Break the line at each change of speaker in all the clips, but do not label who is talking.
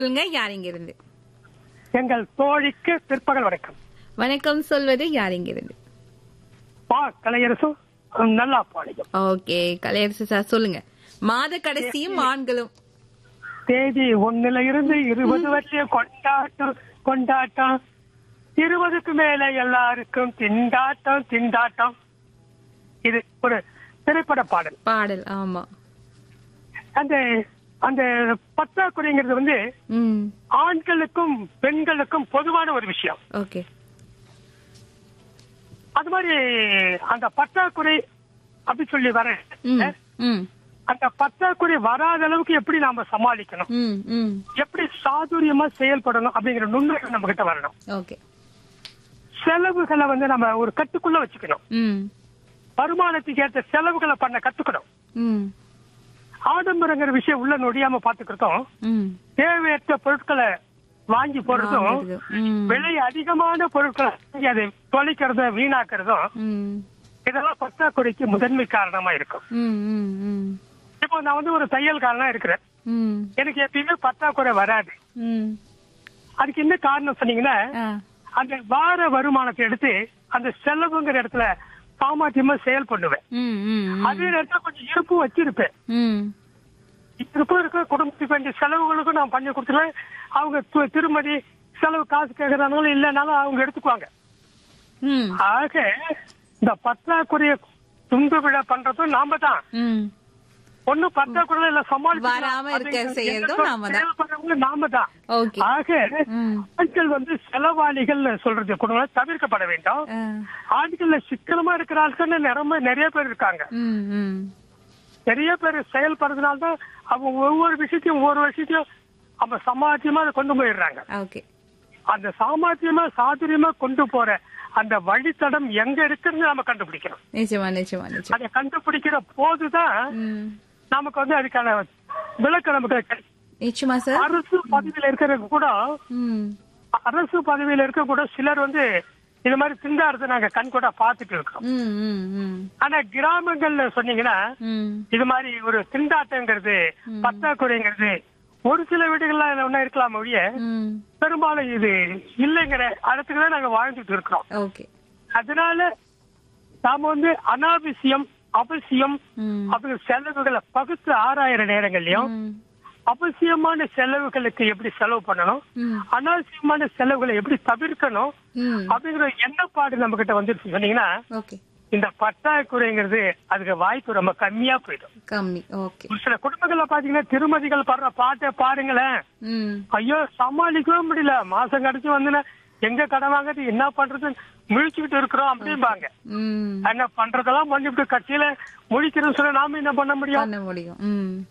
சொல்லுங்க, யார் இங்க இருந்து?
எங்கள் தோழிக்கு பிற்பகல் வணக்கம்.
வணக்கம் சொல்வது யார் இங்க இருந்து?
கலையரசு நல்லா பாடிக்கும்.
ஓகே, கலையரசு சார் சொல்லுங்க. மாத கடைசியும் ஆண்களும்.
தேதி 1ல இருந்து 20 வரையும் கொண்டாட்டம் கொண்டாட்டம், 20க்கு மேல எல்லாருக்கும் திண்டாட்டம் திண்டாட்டம். இது ஒரு திரைப்பட பாடல்.
ஆமா.
அந்த அந்த பற்றாக்குறைங்கிறது வந்து ஆண்களுக்கும் பெண்களுக்கும் பொதுவான ஒரு விஷயம்.
ஓகே.
அது மாதிரி அந்த பற்றாக்குறை அப்படி சொல்லி வர அந்த பற்றாக்குறை வராத அளவுக்கு எப்படி நாம சமாளிக்கணும், எப்படி சாதுரியமா செயல்படணும் அப்படிங்கிற நுண்ணுணர்வு நம்ம கிட்ட வரணும்.
ஓகே.
செலவுகளை வந்து நம்ம ஒரு கட்டுக்குள்ள வச்சுக்கணும். வருமானத்துக்கு ஏற்ற செலவுகளை பண்ண கத்துக்கணும். ஆடம்பரங்கிற விஷயம் உள்ள நொடியாம பாத்துக்கிறதும், தேவையற்ற பொருட்களை வாங்கி போடுறதும், விலை அதிகமான பொருட்களை வாங்கி அதை தொலைக்கிறதும் வீணாக்குறதும், இதெல்லாம் பற்றாக்குறைக்கு முதன்மை காரணமா இருக்கும். இப்போ நான் வந்து ஒரு தையல்காரனா இருக்கிறேன். எனக்கு எப்பயுமே பற்றாக்குறை வராது. அதுக்கு என்ன காரணம் சொன்னீங்கன்னா, அந்த வார வருமானத்தை எடுத்து அந்த செலவுங்கிற இடத்துல சாமர்த்தியமா செயல்படுவேன். அதே நேரத்தில் கொஞ்சம் இருப்பும் வச்சிருப்பேன். இருப்பும் இருக்க குடும்பத்துக்கு வேண்டிய செலவுகளுக்கும் நான் பண்ணி கொடுத்துருவேன். அவங்க திருமதி செலவு காசு கேட்கறாங்களும் இல்லைனாலும் அவங்க எடுத்துக்குவாங்க. ஆக இந்த பற்றாக்குறைய துண்டு விழா பண்றதும் நாம தான். ஒன்னும் பற்றாக்குறை இல்ல நாம தான். ஆக ஆண்கள் வந்து செலவாளிகள் சொல்றது குடும்பம் தவிர்க்கப்பட வேண்டும். ஆண்கள் சிக்கனமா இருக்கிற ஆட்கள் நிறைய பேர் இருக்காங்க. நிறைய பேர் செயல்படுறதுனால்தான் அவங்க ஒவ்வொரு விஷயத்தையும் அவங்க சமாத்தியமா அதை கொண்டு போயிடுறாங்க. அந்த சாமர்த்தியமா சாதுரியமா கொண்டு போற அந்த வழித்தடம் எங்க இருக்குன்னு நம்ம கண்டுபிடிக்கணும். அதை கண்டுபிடிக்கிற போதுதான் நமக்கு வந்து அதுக்கான விளக்கம் நமக்கு. அரசு பதவியில இருக்க கூட சிலர் வந்து இது மாதிரி திண்டாடுறத நாங்க கண் கூட பாத்துட்டு இருக்கோம். ஆனா கிராமங்கள்ல சொன்னீங்கன்னா இது மாதிரி ஒரு திண்டாட்டங்கிறது பற்றாக்குறைங்கிறது ஒரு சில வீடுகள்ல ஒன்னா இருக்கலாம் ஒழிய பெரும்பாலும் இது இல்லைங்கிற இடத்துக்குதான் நாங்க வாழ்ந்துட்டு இருக்கிறோம். அதனால நாம வந்து அனாவசியம் அவசியம் அப்படிங்கிற செலவுகளை பகுத்து ஆராயிற நேரங்கள்லயும் அவசியமான செலவுகளுக்கு எப்படி செலவு பண்ணணும், அனாவசியமான செலவுகளை எப்படி தவிர்க்கணும் அப்படிங்கிற எண்ணப்பாடு நம்ம கிட்ட வந்துருச்சு சொன்னீங்கன்னா இந்த பற்றாக்குறைங்கிறது அதுக்கு வாய்ப்பு ரொம்ப கம்மியா போயிடும். ஒரு சில குடும்பங்கள்ல பாத்தீங்கன்னா திருமதிகள் பாடுற பாட்டை பாருங்களேன், ஐயோ சமாளிக்கவே முடியல, மாசம் கடைசி வந்து எங்க கடன் வாங்கறது என்ன பண்றது முழிச்சுக்கிட்டு இருக்கிறோம் அப்படிம்பாங்க. என்ன பண்றதெல்லாம் பண்ணிவிட்டு கட்சியில முழிக்கிறோம் சொல்ல நாம என்ன பண்ண முடியும்.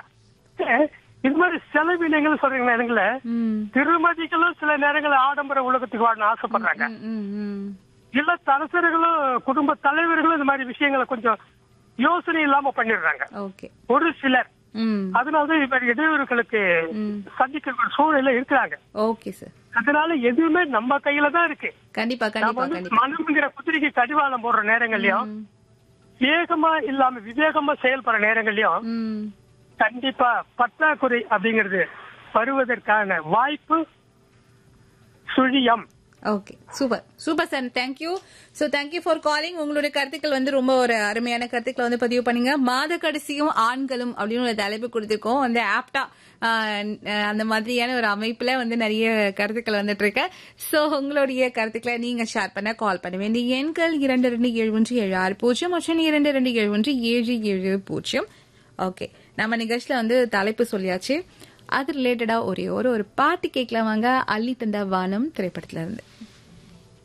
இது மாதிரி செலவினங்கள் சொல்றீங்களா இடங்கள திருமதிகளும் சில நேரங்களில் ஆடம்பர உலகத்துக்கு வாழ ஆசைப்படுறாங்க. இல்லத்தரசர்களும் குடும்ப தலைவர்களும் இந்த மாதிரி விஷயங்களை கொஞ்சம் யோசனை இல்லாம பண்ணிடுறாங்க ஒரு சிலர். அதனாலதான் இது மாதிரி இடையூறுகளுக்கு சந்திக்கிற சூழ்நிலை இருக்கிறாங்க. அதனால எதுவுமே நம்ம கையில தான் இருக்கு. மனம்ங்கிற குதிரைக்கு கடிவாளம் போடுற நேரங்கள்லயும் வேகமா இல்லாம விவேகமா செயல்படுற நேரங்கள்லயும் கண்டிப்பா பற்றாக்குறை அப்படிங்கிறது வருவதற்கான வாய்ப்பு சுழியம்.
Okay, super super sir, thank you. So thank you for calling. உங்களுடைய கருத்துக்கள் வந்து ரொம்ப ஒரு அருமையான கருத்துக்களை வந்து பதிவு பண்ணீங்க. மாத கடைசியும் ஆண்களும் அப்படின்னு ஒரு தலைப்பு கொடுத்திருக்கோம். வந்து ஆப்டா அந்த மாதிரியான ஒரு அமைப்புல வந்து நிறைய கருத்துக்கள் வந்துட்டு இருக்கு. சோ உங்களுடைய கருத்துக்களை நீங்க ஷேர் பண்ண கால் பண்ண வேண்டிய எண்கள் 227176 மற்றும் 22717770. ஓகே, நம்ம நிகழ்ச்சியில வந்து தலைப்பு சொல்லியாச்சு. அது ரிலேட்டடா ஒரு பாட்டு கேட்கலாம் வாங்க. அள்ளி தந்த வானம் திரைப்படத்துல இருந்து.